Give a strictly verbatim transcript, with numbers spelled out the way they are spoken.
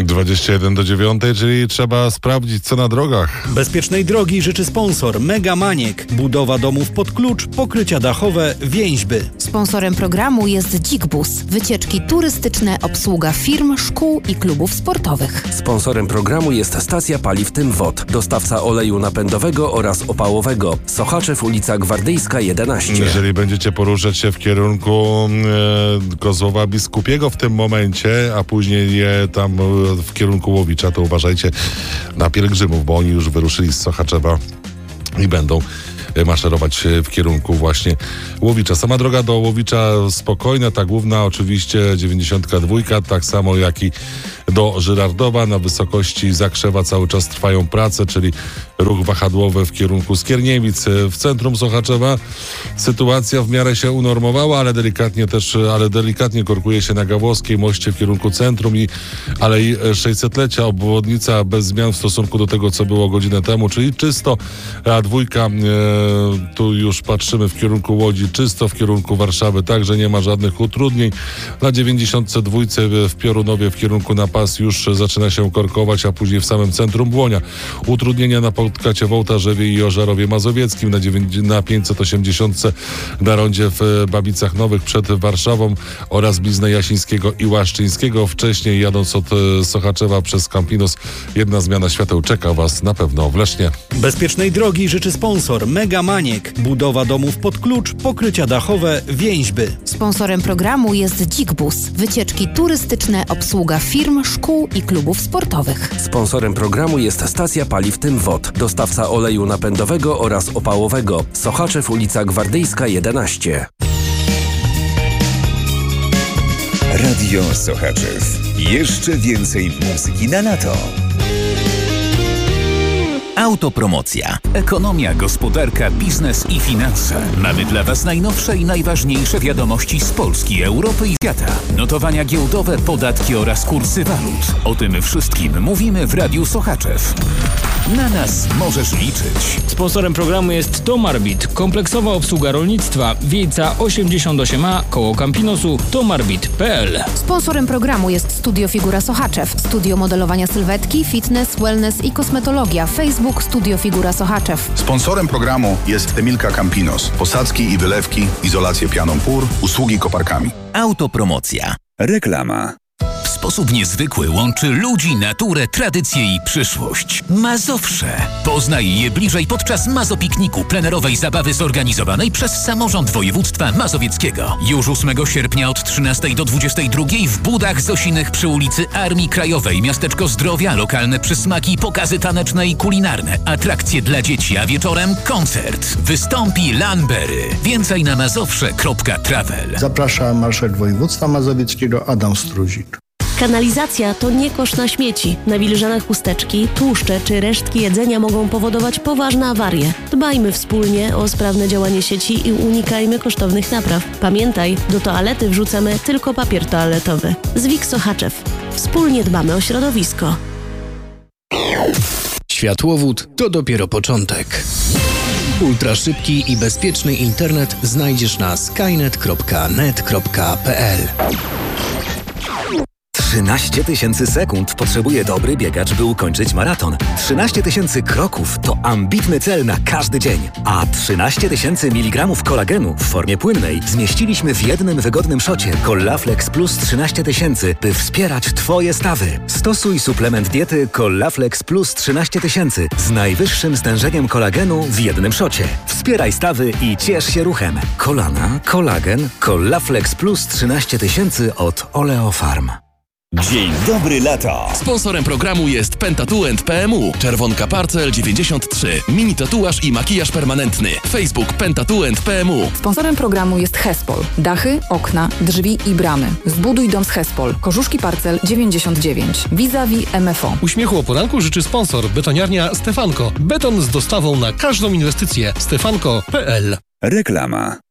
dwadzieścia jeden do dziewiątej, czyli trzeba sprawdzić, co na drogach. Bezpiecznej drogi życzy sponsor Mega Maniek. Budowa domów pod klucz, pokrycia dachowe, więźby. Sponsorem programu jest Dzigbus. Wycieczki turystyczne, obsługa firm, szkół i klubów sportowych. Sponsorem programu jest stacja paliw Tymwod. Dostawca oleju napędowego oraz opałowego. Sochaczew, ulica Gwardyjska jedenaście. Jeżeli będziecie poruszać się w kierunku e, Kozłowa Biskupiego w tym momencie, a później je tam w kierunku Łowicza, to uważajcie na pielgrzymów, bo oni już wyruszyli z Sochaczewa i będą maszerować w kierunku właśnie Łowicza. Sama droga do Łowicza spokojna, ta główna oczywiście dziewięćdziesiątka dwa, tak samo jak i do Żyrardowa. Na wysokości Zakrzewa cały czas trwają prace, czyli ruch wahadłowy w kierunku Skierniewic. W centrum Sochaczewa sytuacja w miarę się unormowała, ale delikatnie też, ale delikatnie korkuje się na Gawłowskiej, moście w kierunku centrum i Alei sześćsetlecia. Obwodnica bez zmian w stosunku do tego, co było godzinę temu, czyli czysto, a dwójka, e, tu już patrzymy w kierunku Łodzi, czysto w kierunku Warszawy, także nie ma żadnych utrudnień. Na dziewięćdziesiątce dwa w Piorunowie w kierunku na pas już zaczyna się korkować, a później w samym centrum Błonia. Utrudnienia na Podkacie w Ołtarzewie i Ożarowie Mazowieckim, na, dziewięć, na pięćset osiemdziesiątce na rondzie w Babicach Nowych przed Warszawą oraz Blizny Jasińskiego i Łaszczyńskiego. Wcześniej jadąc od Sochaczewa przez Campinos, jedna zmiana świateł czeka Was na pewno w Lesznie. Bezpiecznej drogi życzy sponsor Mega Maniek. Budowa domów pod klucz, pokrycia dachowe, więźby. Sponsorem programu jest Dzigbus. Wycieczki turystyczne, obsługa firm, szkół i klubów sportowych. Sponsorem programu jest stacja paliw Tymwod. Dostawca oleju napędowego oraz opałowego. Sochaczew, ulica Gwardyjska jedenaście. Radio Sochaczew. Jeszcze więcej muzyki na lato. Autopromocja. Ekonomia, gospodarka, biznes i finanse. Mamy dla Was najnowsze i najważniejsze wiadomości z Polski, Europy i świata. Notowania giełdowe, podatki oraz kursy walut. O tym wszystkim mówimy w Radiu Sochaczew. Na nas możesz liczyć. Sponsorem programu jest Tomarbit, kompleksowa obsługa rolnictwa, Wiejca osiemdziesiąt osiem A, koło Campinosu, tomarbit kropka p l. Sponsorem programu jest Studio Figura Sochaczew, studio modelowania sylwetki, fitness, wellness i kosmetologia, Facebook Studio Figura Sochaczew. Sponsorem programu jest Emilka Campinos, posadzki i wylewki, izolację pianą pór, usługi koparkami. Autopromocja. Reklama. W sposób niezwykły łączy ludzi, naturę, tradycję i przyszłość. Mazowsze. Poznaj je bliżej podczas Mazopikniku, plenerowej zabawy zorganizowanej przez Samorząd Województwa Mazowieckiego. Już ósmego sierpnia od trzynastej do dwudziestej drugiej w Budach Zosinych przy ulicy Armii Krajowej. Miasteczko Zdrowia, lokalne przysmaki, pokazy taneczne i kulinarne, atrakcje dla dzieci, a wieczorem koncert. Wystąpi Lanbery. Więcej na mazowsze kropka travel. Zaprasza marszałek województwa mazowieckiego Adam Struzik. Kanalizacja to nie kosz na śmieci. Nawilżane chusteczki, tłuszcze czy resztki jedzenia mogą powodować poważne awarie. Dbajmy wspólnie o sprawne działanie sieci i unikajmy kosztownych napraw. Pamiętaj, do toalety wrzucamy tylko papier toaletowy. Zwik Sochaczew. Wspólnie dbamy o środowisko. Światłowód to dopiero początek. Ultraszybki i bezpieczny internet znajdziesz na skynet kropka net kropka p l. trzynaście tysięcy sekund potrzebuje dobry biegacz, by ukończyć maraton. trzynaście tysięcy kroków to ambitny cel na każdy dzień. A trzynaście tysięcy miligramów kolagenu w formie płynnej zmieściliśmy w jednym wygodnym szocie Collaflex Plus trzynaście tysięcy, by wspierać Twoje stawy. Stosuj suplement diety Collaflex Plus trzynaście tysięcy z najwyższym stężeniem kolagenu w jednym szocie. Wspieraj stawy i ciesz się ruchem. Kolana, kolagen, Collaflex Plus trzynaście tysięcy od Oleofarm. Dzień dobry lata. Sponsorem programu jest Pentatuent kropka p m u. Czerwonka Parcel dziewięćdziesiąt trzy. Mini tatuaż i makijaż permanentny. Facebook Pentatuent kropka p m u. Sponsorem programu jest Hespol. Dachy, okna, drzwi i bramy. Zbuduj dom z Hespol. Korzuszki Parcel dziewięćdziesiąt dziewięć. Vis-a-vis M F O. Uśmiechu o poranku życzy sponsor Betoniarnia Stefanko. Beton z dostawą na każdą inwestycję. stefanko kropka p l. Reklama.